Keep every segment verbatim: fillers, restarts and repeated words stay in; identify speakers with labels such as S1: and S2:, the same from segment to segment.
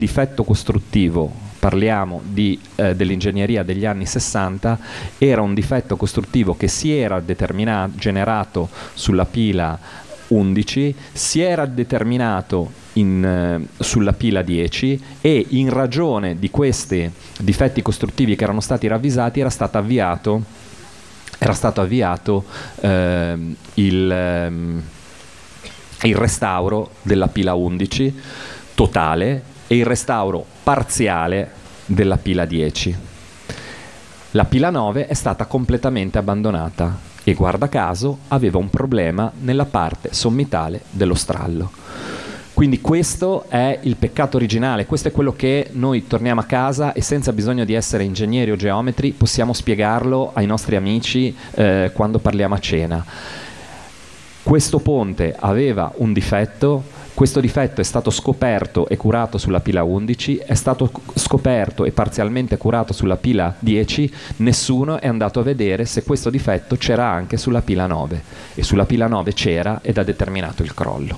S1: difetto costruttivo, parliamo di, eh, dell'ingegneria degli anni sessanta, era un difetto costruttivo che si era determinato, generato sulla pila undici, si era determinato in, eh, sulla pila dieci e in ragione di questi difetti costruttivi che erano stati ravvisati era stato avviato, era stato avviato eh, il, eh, il restauro della pila undici totale e il restauro parziale della pila dieci. La pila nove è stata completamente abbandonata e guarda caso aveva un problema nella parte sommitale dello strallo. Quindi questo è il peccato originale, questo è quello che noi torniamo a casa e senza bisogno di essere ingegneri o geometri possiamo spiegarlo ai nostri amici eh, quando parliamo a cena. Questo ponte aveva un difetto. Questo difetto è stato scoperto e curato sulla pila undici, è stato scoperto e parzialmente curato sulla pila dieci, nessuno è andato a vedere se questo difetto c'era anche sulla pila nove e sulla pila nove c'era ed ha determinato il crollo.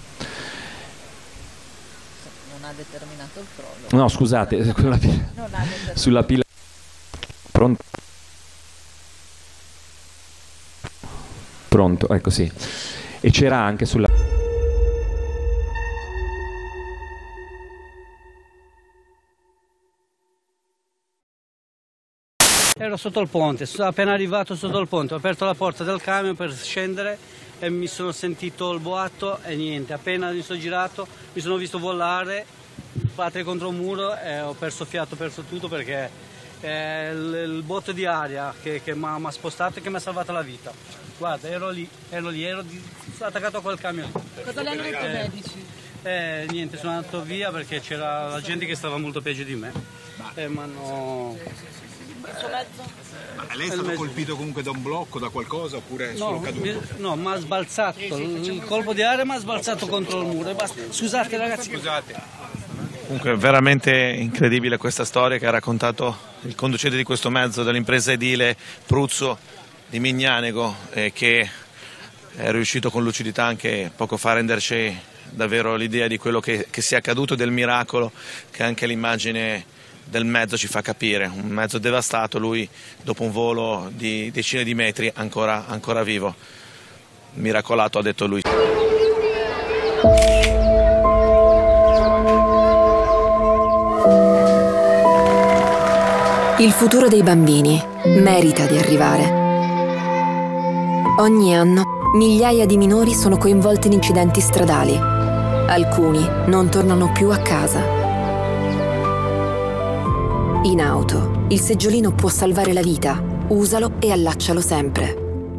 S2: Non ha determinato il crollo?
S1: No, scusate, sulla pila,
S2: non ha
S1: sulla pila pronto? Pronto, ecco sì. E c'era anche sulla
S3: Ero sotto il ponte, sono appena arrivato sotto il ponte, ho aperto la porta del camion per scendere e mi sono sentito il boato e niente, appena mi sono girato mi sono visto volare, battere contro un muro e ho perso fiato, ho perso tutto perché è il, il botto di aria che, che mi ha spostato e che mi ha salvato la vita. Guarda, ero lì, ero lì, ero di, sono attaccato a quel camion.
S2: Cosa le hanno detto i medici?
S3: Eh, niente, sono andato via perché c'era la gente che stava molto peggio di me e mi hanno...
S4: Ma lei è stato colpito comunque da un blocco, da qualcosa oppure è solo
S3: No,
S4: caduto?
S3: mi, no, mi ha sbalzato, il colpo di aria mi ha sbalzato contro il muro e basta. Scusate ragazzi.
S4: Scusate.
S5: Comunque veramente incredibile questa storia che ha raccontato il conducente di questo mezzo dell'impresa edile Pruzzo di Mignanego e che è riuscito con lucidità anche poco fa a renderci davvero l'idea di quello che, che sia accaduto, del miracolo che anche l'immagine del mezzo ci fa capire. Un mezzo devastato, lui dopo un volo di decine di metri ancora, ancora vivo. Miracolato, ha detto lui.
S6: Il futuro dei bambini merita di arrivare. Ogni anno migliaia di minori sono coinvolti in incidenti stradali. Alcuni non tornano più a casa. In auto, il seggiolino può salvare la vita. Usalo e allaccialo sempre.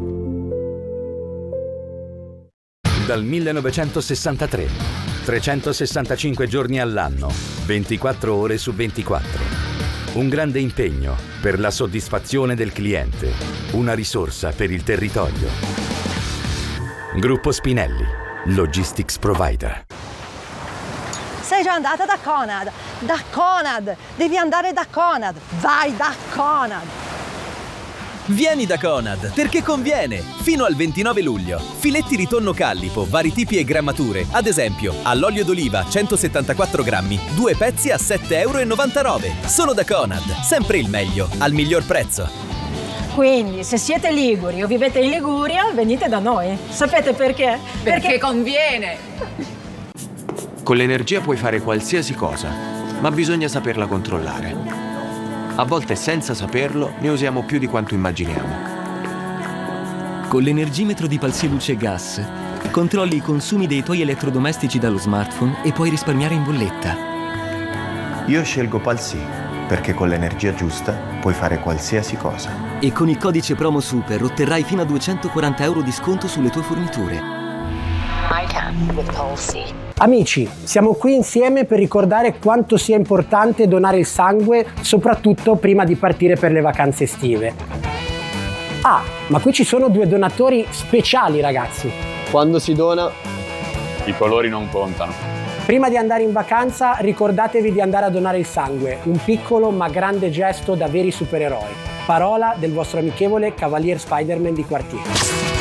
S7: Dal millenovecentosessantatré, trecentosessantacinque giorni all'anno, ventiquattro ore su ventiquattro. Un grande impegno per la soddisfazione del cliente, una risorsa per il territorio. Gruppo Spinelli, Logistics Provider.
S8: Sei già andata da Conad? Da Conad! Devi andare da Conad! Vai da Conad!
S9: Vieni da Conad, perché conviene! Fino al ventinove luglio. Filetti ritonno callipo, vari tipi e grammature. Ad esempio, all'olio d'oliva centosettantaquattro grammi, due pezzi a sette e novantanove euro. Solo da Conad, sempre il meglio, al miglior prezzo.
S8: Quindi, se siete liguri o vivete in Liguria, venite da noi. Sapete perché?
S2: Perché, perché conviene!
S10: Con l'energia puoi fare qualsiasi cosa, ma bisogna saperla controllare. A volte senza saperlo ne usiamo più di quanto immaginiamo.
S11: Con l'energimetro di Palsy Luce e Gas controlli i consumi dei tuoi elettrodomestici dallo smartphone e puoi risparmiare in bolletta.
S12: Io scelgo Palsy perché con l'energia giusta puoi fare qualsiasi cosa.
S11: E con il codice promo Super otterrai fino a duecentoquaranta euro di sconto sulle tue forniture.
S13: I can with Palsy.
S14: Amici, siamo qui insieme per ricordare quanto sia importante donare il sangue, soprattutto prima di partire per le vacanze estive. Ah, ma qui ci sono due donatori speciali, ragazzi.
S15: Quando si dona, i colori non contano.
S14: Prima di andare in vacanza, ricordatevi di andare a donare il sangue, un piccolo ma grande gesto da veri supereroi. Parola del vostro amichevole Cavalier Spider-Man di quartiere.